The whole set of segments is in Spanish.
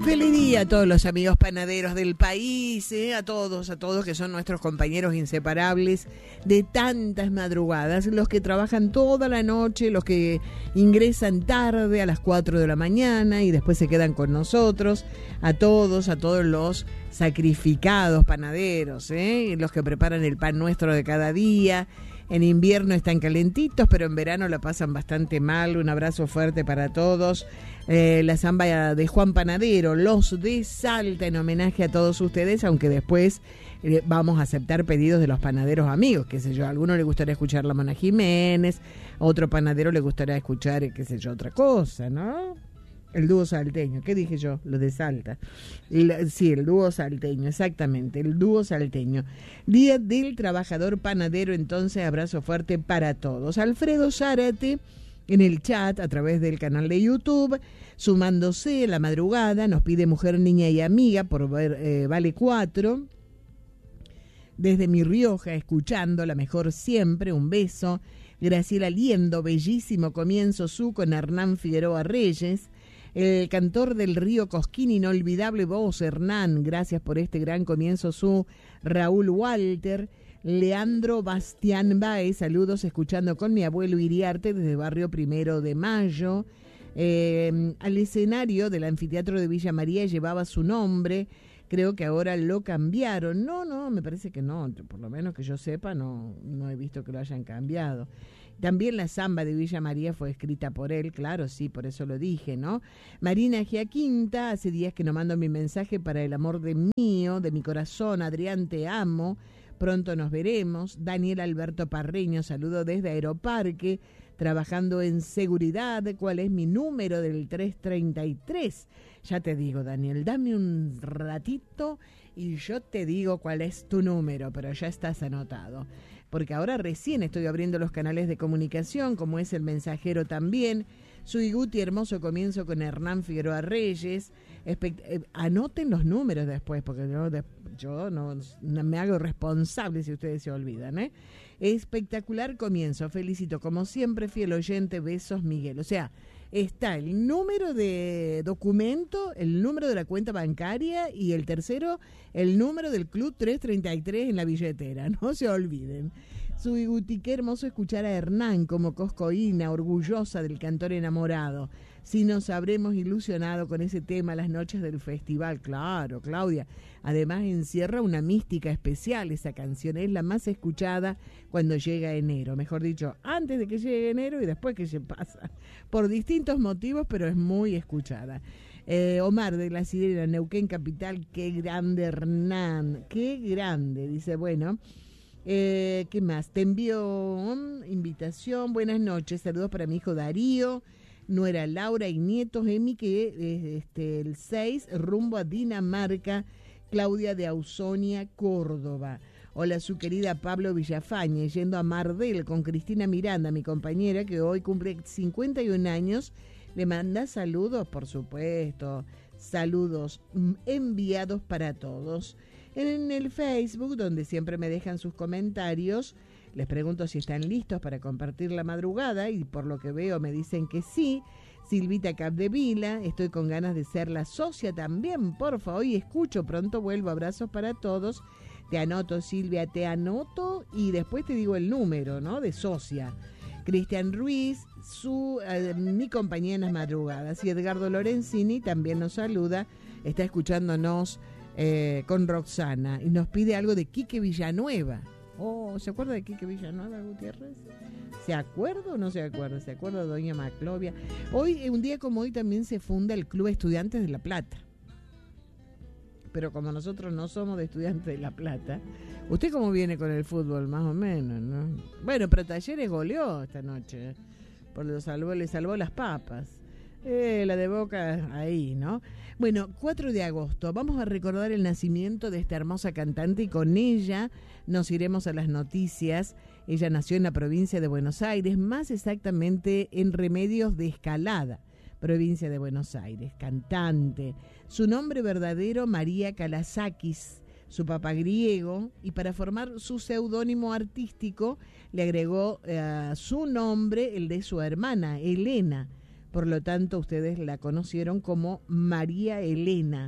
Feliz día a todos los amigos panaderos del país, a todos que son nuestros compañeros inseparables de tantas madrugadas, los que trabajan toda la noche, los que ingresan tarde a las 4 de la mañana y después se quedan con nosotros, a todos los sacrificados panaderos, los que preparan el pan nuestro de cada día. En invierno están calentitos, pero en verano la pasan bastante mal. Un abrazo fuerte para todos. La samba de Juan Panadero, los de Salta, en homenaje a todos ustedes, aunque después vamos a aceptar pedidos de los panaderos amigos, qué sé yo. A alguno le gustaría escuchar la Mona Jiménez, a otro panadero le gustaría escuchar, qué sé yo, otra cosa, ¿no? El dúo salteño, ¿qué dije yo? Los de Salta. Sí, el dúo salteño, exactamente, el dúo salteño. Día del Trabajador Panadero, entonces, abrazo fuerte para todos. Alfredo Zárate, en el chat, a través del canal de YouTube, sumándose la madrugada, nos pide Mujer, Niña y Amiga, por ver Vale 4. Desde Mi Rioja, escuchando la mejor siempre, un beso. Graciela Liendo, bellísimo comienzo con Hernán Figueroa Reyes. El cantor del río Cosquín, inolvidable voz, Hernán, gracias por este gran comienzo Raúl Walter. Leandro Bastián Baez, saludos, escuchando con mi abuelo Iriarte desde Barrio Primero de Mayo. Al escenario del anfiteatro de Villa María llevaba su nombre, creo que ahora lo cambiaron. No, me parece que no, por lo menos que yo sepa, no he visto que lo hayan cambiado. También la samba de Villa María fue escrita por él, claro, sí, por eso lo dije, ¿no? Marina Giaquinta, hace días que no mando mi mensaje para el amor de mi corazón, Adrián, te amo, pronto nos veremos. Daniel Alberto Parreño, saludo desde Aeroparque, trabajando en seguridad. ¿Cuál es mi número del 333? Ya te digo, Daniel, dame un ratito y yo te digo cuál es tu número, pero ya estás anotado. Porque ahora recién estoy abriendo los canales de comunicación, como es el mensajero también. Soy Guti, hermoso comienzo con Hernán Figueroa Reyes. Anoten los números después, porque yo no me hago responsable si ustedes se olvidan, Espectacular comienzo, felicito como siempre, fiel oyente, besos Miguel. O sea, está el número de documento, el número de la cuenta bancaria y el tercero, el número del Club 333 en la billetera, no se olviden. Soy Guti, qué hermoso escuchar a Hernán como coscoína, orgullosa del cantor enamorado. Si nos habremos ilusionado con ese tema las noches del festival. Claro, Claudia. Además encierra una mística especial esa canción. Es la más escuchada cuando llega enero. Mejor dicho, antes de que llegue enero y después que se pasa. Por distintos motivos, pero es muy escuchada. Omar de La Sirena, Neuquén Capital. Qué grande, Hernán. Qué grande. Dice, bueno... ¿qué más? Te envío invitación. Buenas noches. Saludos para mi hijo Darío, nuera Laura y nietos Emi, que el 6 rumbo a Dinamarca. Claudia de Ausonia, Córdoba. Hola, su querida Pablo Villafañe, yendo a Mar del con Cristina Miranda, mi compañera, que hoy cumple 51 años. Le manda saludos, por supuesto. Saludos enviados para todos. En el Facebook, donde siempre me dejan sus comentarios, les pregunto si están listos para compartir la madrugada y por lo que veo me dicen que sí. Silvita Capdevila, estoy con ganas de ser la socia también, porfa, hoy escucho, pronto vuelvo, abrazos para todos. Te anoto, Silvia, te anoto y después te digo el número, ¿no? De socia. Cristian Ruiz, mi compañía en las madrugadas. Y Edgardo Lorenzini también nos saluda, está escuchándonos con Roxana y nos pide algo de Quique Villanueva. ¿Se acuerda de Quique Villanueva, Gutiérrez? ¿Se acuerda o no se acuerda? ¿Se acuerda de doña Maclovia? Hoy, un día como hoy, también se funda el Club Estudiantes de La Plata. Pero como nosotros no somos de Estudiantes de La Plata, ¿usted cómo viene con el fútbol? Más o menos, ¿no? Bueno, pero Talleres goleó esta noche, le salvó las papas. La de Boca ahí, ¿no? Bueno, 4 de agosto, vamos a recordar el nacimiento de esta hermosa cantante y con ella nos iremos a las noticias. Ella nació en la provincia de Buenos Aires, más exactamente en Remedios de Escalada, provincia de Buenos Aires, cantante. Su nombre verdadero, María Kalasakis, su papá griego, y para formar su seudónimo artístico le agregó su nombre, el de su hermana, Elena. por lo tanto ustedes la conocieron como María Elena.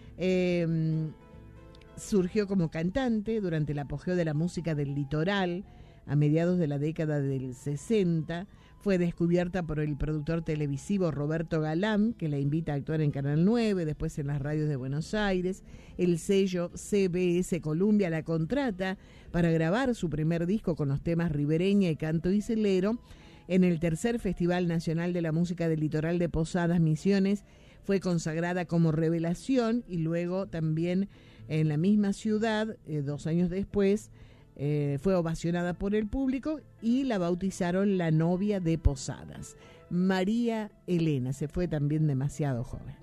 Surgió como cantante durante el apogeo de la música del litoral a mediados de la década del 60. Fue descubierta por el productor televisivo Roberto Galán, que la invita a actuar en Canal 9, después en las radios de Buenos Aires. El sello CBS Columbia la contrata para grabar su primer disco con los temas Ribereña y Canto Islero. En el tercer Festival Nacional de la Música del Litoral de Posadas Misiones fue consagrada como revelación, y luego también en la misma ciudad, 2 años después, fue ovacionada por el público y la bautizaron la novia de Posadas. María Elena se fue también demasiado joven.